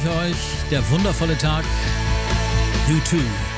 für euch der wundervolle Tag U2.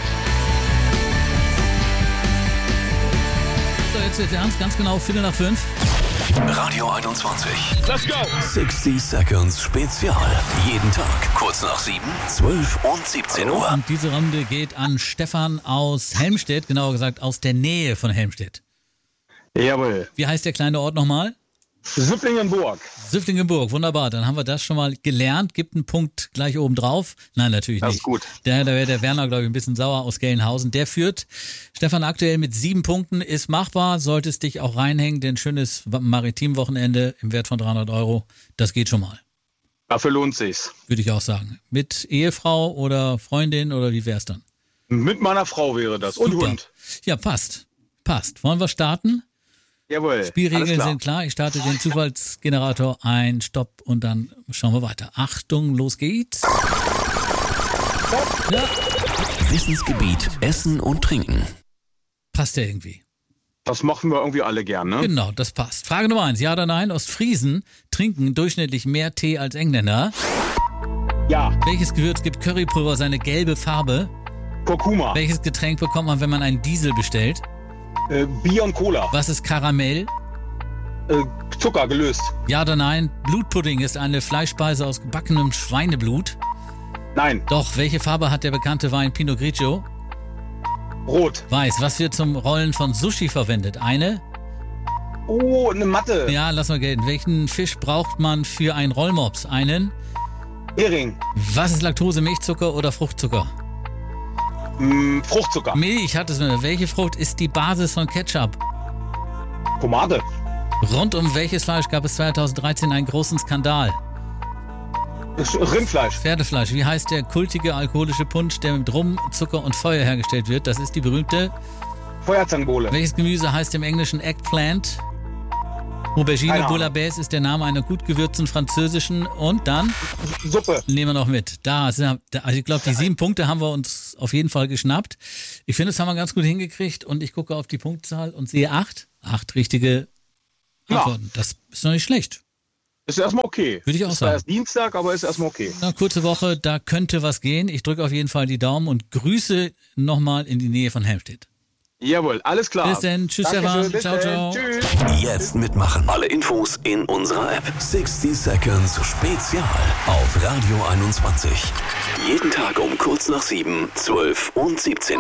So, jetzt wird's ernst, ganz genau 4:45. Radio 21. Let's go! 60 Seconds Spezial. Jeden Tag kurz nach 7, 12 und 17 Uhr. Und diese Runde geht an Stefan aus Helmstedt, genauer gesagt aus der Nähe von Helmstedt. Jawohl. Wie heißt der kleine Ort nochmal? Süfflingenburg. Süfflingenburg, wunderbar. Dann haben wir das schon mal gelernt. Gibt einen Punkt gleich oben drauf. Nein, natürlich Das nicht. ist gut. Da wäre der Werner, glaube ich, ein bisschen sauer aus Gelnhausen. Der führt. Stefan aktuell mit 7 Punkten. Ist machbar. Solltest dich auch reinhängen. Denn schönes Maritimwochenende im Wert von 300 €. Das geht schon mal. Dafür lohnt sich's. Würde ich auch sagen. Mit Ehefrau oder Freundin oder wie wär's dann? Mit meiner Frau wäre das. Und Super. Hund. Ja, passt. Passt. Wollen wir starten? Jawohl. Spielregeln Alles sind klar. Ich starte den Zufallsgenerator ein, Stopp und dann schauen wir weiter. Achtung, los geht's. Ja, Wissensgebiet Essen und Trinken. passt ja irgendwie. Das machen wir irgendwie alle gern, ne? Genau, das passt. Frage Nummer 1. Ja oder nein? Ostfriesen trinken durchschnittlich mehr Tee als Engländer. Ja. Welches Gewürz gibt Currypulver seine gelbe Farbe? Kurkuma. Welches Getränk bekommt man, wenn man einen Diesel bestellt? Bier und Cola. Was ist Karamell? Zucker gelöst. Ja oder nein? Blutpudding ist eine Fleischspeise aus gebackenem Schweineblut. Nein. Doch, welche Farbe hat der bekannte Wein Pinot Grigio? Rot. Weiß. Was wird zum Rollen von Sushi verwendet? Eine? Oh, eine Matte. Ja, lass mal gelten. Welchen Fisch braucht man für einen Rollmops? Einen? Hering. Was ist Laktose, Milchzucker oder Fruchtzucker? Fruchtzucker. Milch hat es nur. Welche Frucht ist die Basis von Ketchup? Tomate. Rund um welches Fleisch gab es 2013 einen großen Skandal? Rindfleisch. Pferdefleisch. Wie heißt der kultige alkoholische Punsch, der mit Rum, Zucker und Feuer hergestellt wird? Das ist die berühmte. Feuerzangenbowle. Welches Gemüse heißt im Englischen Eggplant? Aubergine Keine Ahnung. Bouillabaisse ist der Name einer gut gewürzten französischen. Und dann Suppe. nehmen wir noch mit. Also ich glaube, die 7 Punkte haben wir uns auf jeden Fall geschnappt. Ich finde, das haben wir ganz gut hingekriegt. Und ich gucke auf die Punktzahl und sehe 8. 8 richtige Antworten. Das ist noch nicht schlecht. Ist erstmal okay. Würde ich auch ist zwar sagen. erst Dienstag, aber ist erstmal okay. Eine kurze Woche, da könnte was gehen. Ich drücke auf jeden Fall die Daumen und grüße nochmal in die Nähe von Helmstedt. Jawohl, alles klar. Bis denn. Tschüss, Dankeschön, Stefan. bis Ciao, dann. ciao. Tschüss. Jetzt mitmachen. Alle Infos in unserer App. 60 Seconds Spezial auf Radio 21. Jeden Tag um kurz nach 7, 12 und 17